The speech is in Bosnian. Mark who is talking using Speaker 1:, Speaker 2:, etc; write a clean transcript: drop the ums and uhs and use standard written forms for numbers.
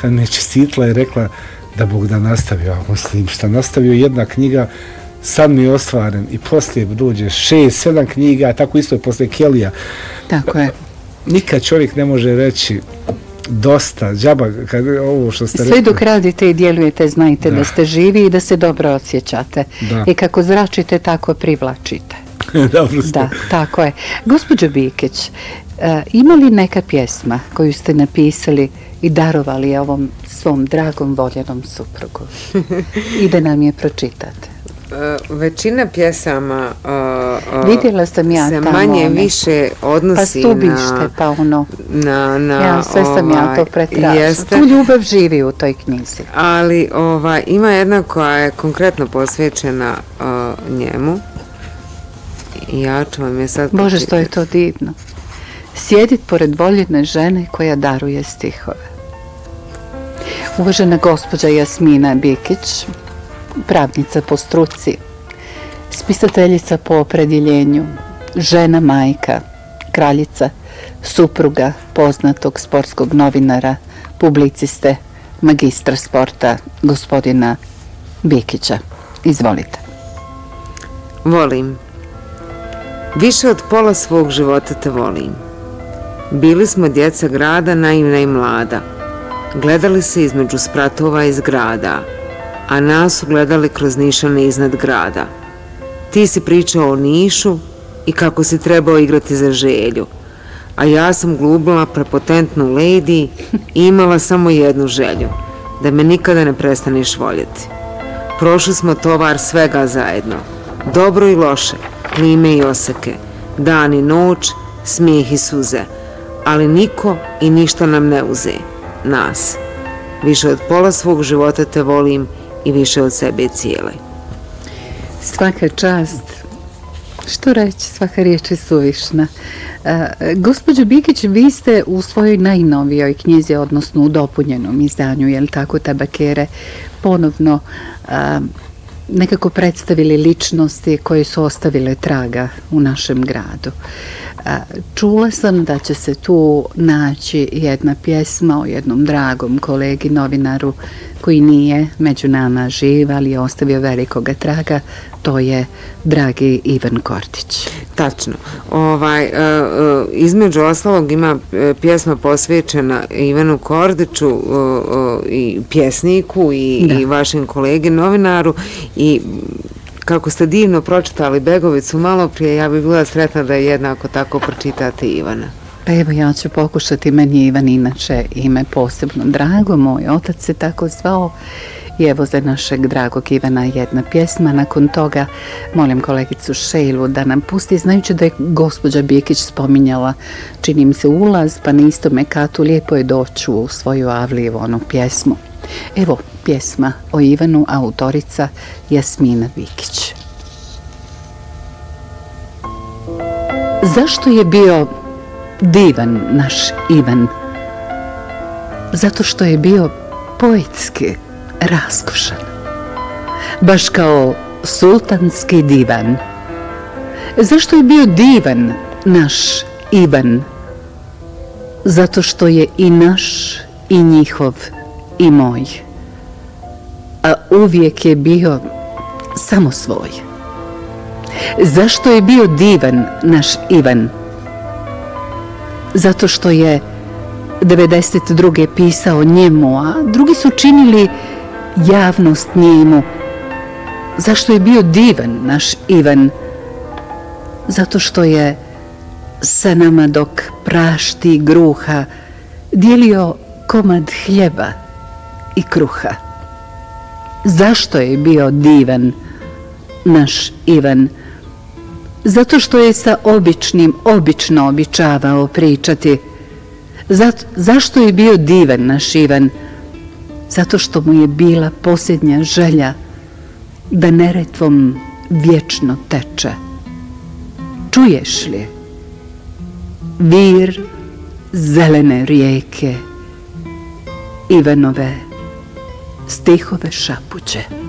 Speaker 1: kad me čestitla i rekla da Bog da nastavio, a mislim šta nastavio jedna knjiga, sad mi je ostvaren i poslije dođe 6-7 knjiga, tako isto je poslije Kelija.
Speaker 2: Tako je.
Speaker 1: Nikad čovjek ne može reći dosta, džaba, kad ovo što ste rekli.
Speaker 2: Sve dok radite i djelujete, znajte da ste živi i da se dobro osjećate. I kako zračite, tako privlačite.
Speaker 1: Dobro ste.
Speaker 2: Da, tako je. Gospođo Bikić, ima li neka pjesma koju ste napisali i darovali ovom svom dragom voljenom suprugu? I da nam je pročitate.
Speaker 3: Većina pjesama
Speaker 2: vidjela sam ja
Speaker 3: se
Speaker 2: tamo
Speaker 3: manje više odnosi
Speaker 2: pa stubište, pa ono
Speaker 3: na
Speaker 2: sve sam ja to pretražila. Tu ljubav živi u toj knjizi.
Speaker 3: Ali ima jedna koja je konkretno posvećena njemu. Ja ću vam je sad
Speaker 2: Bože, što je to divno. Sjedit pored voljene žene koja daruje stihove. Uvažena gospođa Jasmina Bikić, pravnica po struci, spisateljica po opredjeljenju, žena, majka, kraljica, supruga poznatog sportskog novinara, publiciste, magistra sporta, gospodina Bikića. Izvolite.
Speaker 3: Volim. Više od pola svog života te volim. Bili smo djeca grada, naivna i mlada. Gledali se između spratova iz grada, a nas su gledali kroz nišane iznad grada. Ti si pričao o Nišu i kako si trebao igrati za Želju, a ja sam glumila prepotentnu lady i imala samo jednu želju, da me nikada ne prestaneš voljeti. Prošli smo tovar svega zajedno, dobro i loše, klime i oseke, dan i noć, smijeh i suze, ali niko i ništa nam ne uze, nas. Više od pola svog života te volim i više od sebe cijele.
Speaker 2: Svaka čast, što reći, svaka riječ je suvišna. Gospođo Bikić, vi ste u svojoj najnovijoj knjizi, odnosno u dopunjenom izdanju, je li tako, Tabakere, ponovno nekako predstavili ličnosti koje su ostavile traga u našem gradu. Čula sam da će se tu naći jedna pjesma o jednom dragom kolegi, novinaru, koji nije među nama živ, ali je ostavio velikoga traga, to je dragi Ivan Kordić.
Speaker 3: Tačno. Između ostalog ima pjesma posvećena Ivanu Kordiću i pjesniku i vašem kolegi novinaru, i kako ste divno pročitali Begovicu malo prije, ja bih bila sretna da jednako tako pročitate Ivana.
Speaker 2: Pa evo, ja ću pokušati, meni Ivan inače ime posebno drago, moj otac se tako zvao, i evo za našeg dragog Ivana jedna pjesma. Nakon toga molim kolegicu Šejlu da nam pusti, znajući da je gospođa Bikić spominjala, čini mi se, ulaz, pa na istome katu lijepo je doći u svoju Avlijevonu pjesmu. Evo pjesma o Ivanu, autorica Jasmina Bikić. Zašto je bio divan naš Ivan? Zato što je bio poetski raskošan, baš kao sultanski divan. Zašto je bio divan naš Ivan? Zato što je i naš i njihov i moj, a uvijek je bio samo svoj. Zašto je bio divan naš Ivan? Zato što je 92. pisao njemu, a drugi su činili javnost njemu. Zašto je bio divan naš Ivan? Zato što je sa nama dok prašti gruha dijelio komad hljeba i kruha. Zašto je bio divan naš Ivan? Zato što je sa običnim obično običavao pričati. Zašto je bio divan naš Ivan? Zato što mu je bila posljednja želja da Neretvom vječno teče. Čuješ li? Vir zelene rijeke, Ivanove stihove šapuće.